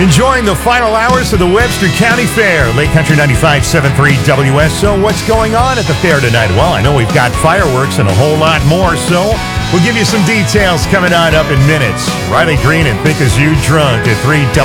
Enjoying the final hours of the Webster County Fair. Lake Country 95.73 WSO. What's going on at the fair tonight? Well, I know we've got fireworks and a whole lot more, so we'll give you some details coming on up in minutes. Riley Green and Think As You Drunk at 3